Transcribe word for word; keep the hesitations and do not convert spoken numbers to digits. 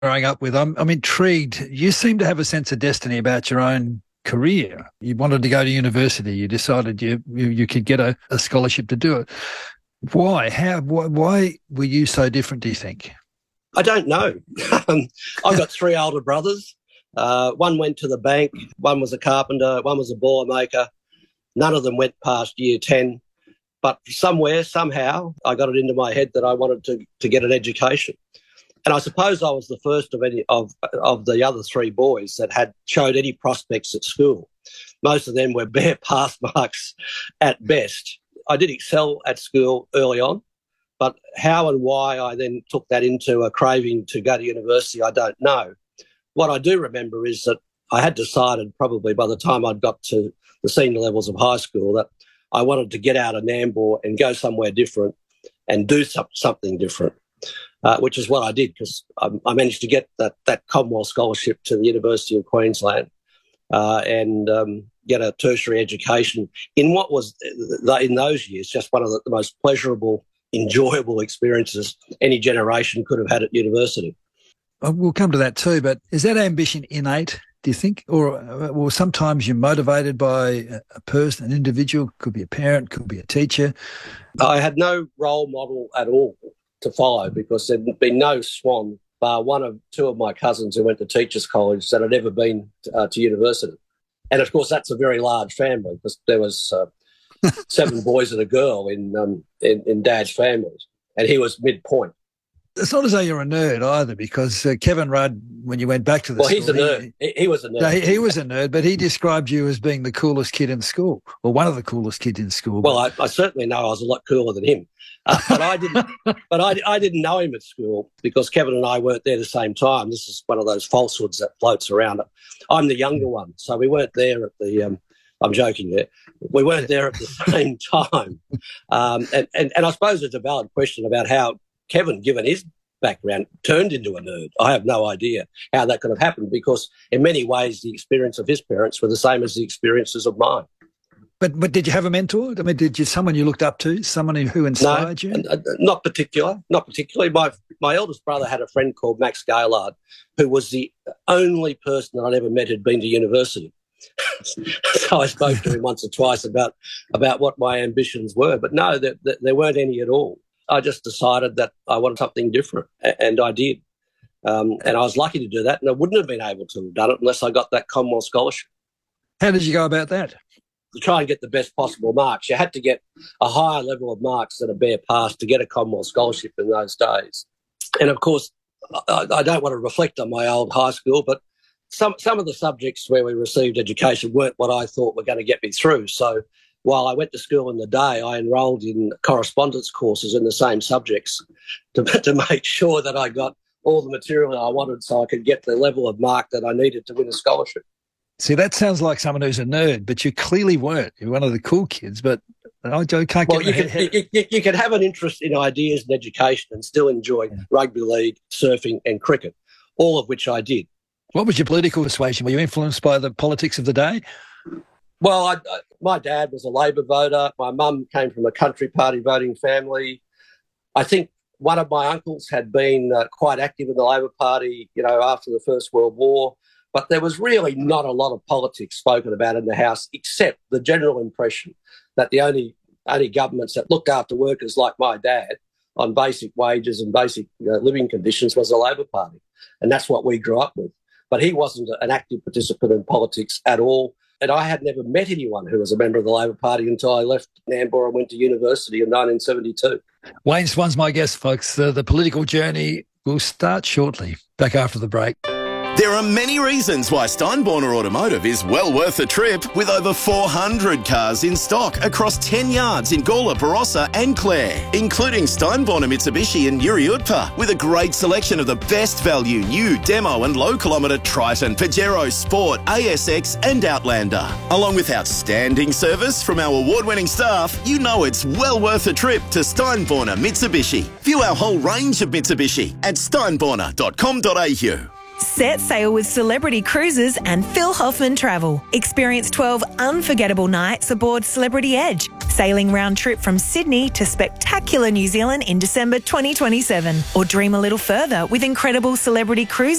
growing up with. I'm, I'm intrigued. You seem to have a sense of destiny about your own career. You wanted to go to university. You decided you you, you could get a, a scholarship to do it. Why? How? Why, why were you so different, do you think? I don't know. Um, I've got three older brothers. Uh, one went to the bank. One was a carpenter. One was a boilermaker. None of them went past year ten. But somewhere, somehow, I got it into my head that I wanted to, to get an education. And I suppose I was the first of any of of the other three boys that had showed any prospects at school. Most of them were bare pass marks at best. I did excel at school early on, but how and why I then took that into a craving to go to university, I don't know. What I do remember is that I had decided probably by the time I'd got to the senior levels of high school that I wanted to get out of Nambour and go somewhere different and do some, something different, uh, which is what I did because I, I managed to get that, that Commonwealth scholarship to the University of Queensland uh, and um, get a tertiary education in what was, in those years, just one of the, the most pleasurable, enjoyable experiences any generation could have had at university. We'll come to that too, but is that ambition innate, do you think? Or, or sometimes you're motivated by a person, an individual, could be a parent, could be a teacher? I had no role model at all to follow because there'd been no swan, bar one of two of my cousins who went to teachers' college that had ever been uh, to university. And, of course, that's a very large family because there was uh, seven boys and a girl in, um, in in Dad's family, and he was midpoint. It's not as though you're a nerd either, because uh, Kevin Rudd, when you went back to the well, school... he's a nerd. He, he was a nerd. No, he, he was a nerd, but he described you as being the coolest kid in school, or one of the coolest kids in school. Well, I, I certainly know I was a lot cooler than him, uh, but I didn't. But I, I didn't know him at school because Kevin and I weren't there at the same time. This is one of those falsehoods that floats around. I'm the younger one, so we weren't there at the... Um, I'm joking there. We weren't there at the same time. Um, and, and, and I suppose it's a valid question about how Kevin, given his background, turned into a nerd. I have no idea how that could have happened because in many ways the experience of his parents were the same as the experiences of mine. But but did you have a mentor? I mean, did you someone you looked up to, someone who inspired no, you? Uh, not particular, not particularly. My my eldest brother had a friend called Max Gaylard, who was the only person that I'd ever met who'd been to university. So I spoke to him once or twice about about what my ambitions were, but no, there, there weren't any at all. I just decided that I wanted something different, and I did. Um, and I was lucky to do that, and I wouldn't have been able to have done it unless I got that Commonwealth scholarship. How did you go about that? To try and get the best possible marks. You had to get a higher level of marks than a bare pass to get a Commonwealth scholarship in those days. And, of course, I, I don't want to reflect on my old high school, but some, some of the subjects where we received education weren't what I thought were going to get me through. So while I went to school in the day, I enrolled in correspondence courses in the same subjects to, to make sure that I got all the material I wanted so I could get the level of mark that I needed to win a scholarship. See, that sounds like someone who's a nerd, but you clearly weren't. You're one of the cool kids, but I can't get well, you the can, head. You, you, you can have an interest in ideas and education and still enjoy yeah. rugby league, surfing and cricket, all of which I did. What was your political persuasion? Were you influenced by the politics of the day? Well, I, I, my dad was a Labor voter. My mum came from a country party voting family. I think one of my uncles had been uh, quite active in the Labor Party, you know, after the First World War. But there was really not a lot of politics spoken about in the House, except the general impression that the only only governments that looked after workers like my dad on basic wages and basic uh, living conditions was the Labor Party. And that's what we grew up with. But he wasn't an active participant in politics at all. And I had never met anyone who was a member of the Labor Party until I left Nambour and went to university in nineteen seventy-two. Wayne Swan's my guest, folks. Uh, the political journey will start shortly. Back after the break. There are many reasons why Steinborner Automotive is well worth a trip, with over four hundred cars in stock across ten yards in Gawler, Barossa and Clare, including Steinborner Mitsubishi and Yuri Utpa, with a great selection of the best value new demo and low kilometre Triton, Pajero Sport, A S X and Outlander. Along with outstanding service from our award-winning staff, you know it's well worth a trip to Steinborner Mitsubishi. View our whole range of Mitsubishi at steinborner dot com dot a u. Set sail with Celebrity Cruises and Phil Hoffman Travel. Experience twelve unforgettable nights aboard Celebrity Edge, sailing round trip from Sydney to spectacular New Zealand in December twenty twenty-seven. Or dream a little further with incredible celebrity cruises